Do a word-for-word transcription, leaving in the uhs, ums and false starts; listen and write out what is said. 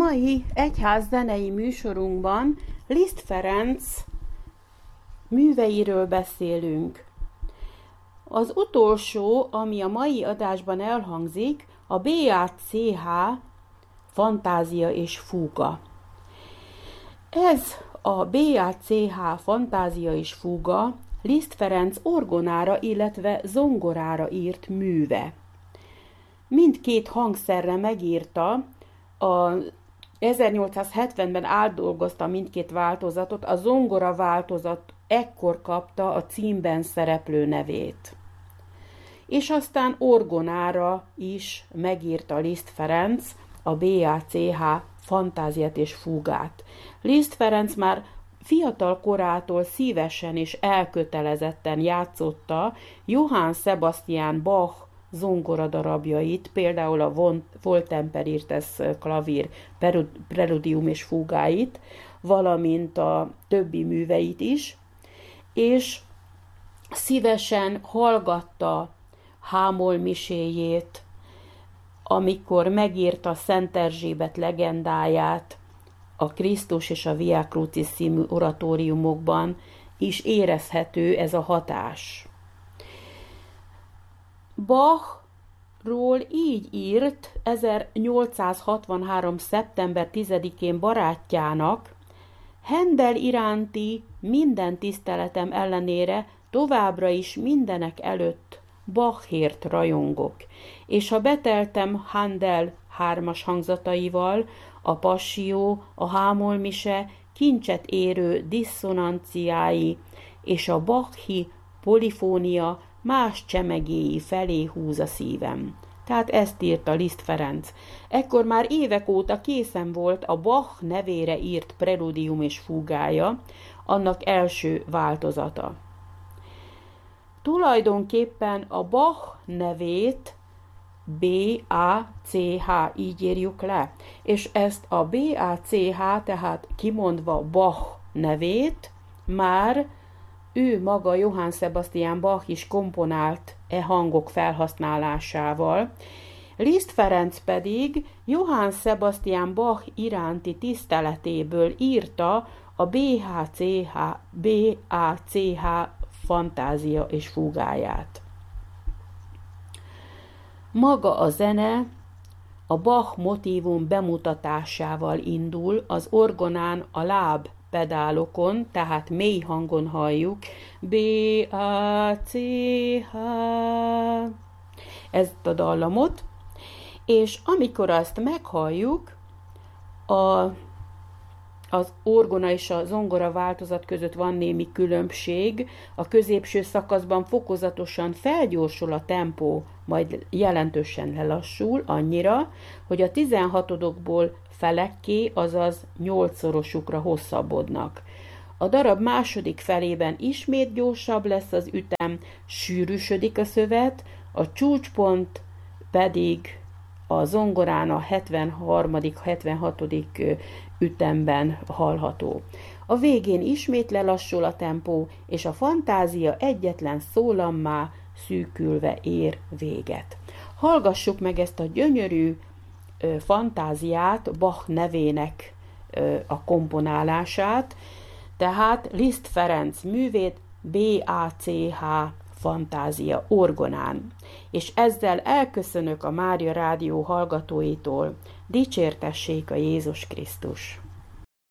mai egyházzenei műsorunkban Liszt Ferenc műveiről beszélünk. Az utolsó, ami a mai adásban elhangzik, a bé á cé há Fantázia és Fúga. Ez a bé á cé há Fantázia és Fúga Liszt Ferenc orgonára, illetve zongorára írt műve. Mindkét hangszerre megírta, a ezernyolcszázhetvenben átdolgozta mindkét változatot, a zongora változat ekkor kapta a címben szereplő nevét. És aztán orgonára is megírta Liszt Ferenc a bé á cé há Fantáziát és Fúgát. Liszt Ferenc már fiatal korától szívesen és elkötelezetten játszotta Johann Sebastian Bach zongoradarabjait, például a Wohltemperiertes klavír preludium és fúgáit, valamint a többi műveit is, és szívesen hallgatta Hámol miséjét, amikor megírta Szent Erzsébet legendáját, a Krisztus és a Via Crucis című oratóriumokban is érezhető ez a hatás. Bachról így írt ezernyolcszázhatvanhárom. szeptember tizedikén barátjának: Händel iránti minden tiszteletem ellenére továbbra is mindenek előtt Bachért rajongok, és ha beteltem Händel hármas hangzataival, a Passió, a Hámol mise, kincset érő disszonanciái és a Bachi polifónia más csemegéi felé húz a szívem. Tehát ezt írta Liszt Ferenc. Ekkor már évek óta készen volt a Bach nevére írt preludium és fúgája, annak első változata. Tulajdonképpen a Bach nevét bé á cé há, így írjuk le, és ezt a bé á cé há, tehát kimondva Bach nevét, már ő maga Johann Sebastian Bach is komponált e hangok felhasználásával. Liszt Ferenc pedig Johann Sebastian Bach iránti tiszteletéből írta a bé á cé há, bé á cé há Fantázia és Fúgáját. Maga a zene a Bach motívum bemutatásával indul, az orgonán a láb pedálokon, tehát mély hangon halljuk bé á cé há ezt a dallamot, és amikor azt meghalljuk, a az orgona és a zongora változat között van némi különbség, a középső szakaszban fokozatosan felgyorsul a tempó, majd jelentősen lelassul annyira, hogy a tizenhatodokból felekké, azaz nyolcszorosukra hosszabbodnak. A darab második felében ismét gyorsabb lesz az ütem, sűrűsödik a szövet, a csúcspont pedig a zongorán a hetvenharmadik hetvenhatodik ütemben hallható. A végén ismét lelassul a tempó, és a fantázia egyetlen szólammá szűkülve ér véget. Hallgassuk meg ezt a gyönyörű ö, fantáziát, Bach nevének ö, a komponálását, tehát Liszt Ferenc művét bé á cé há Fantázia orgonán. És ezzel elköszönök a Mária Rádió hallgatóitól. Dicsértessék a Jézus Krisztus!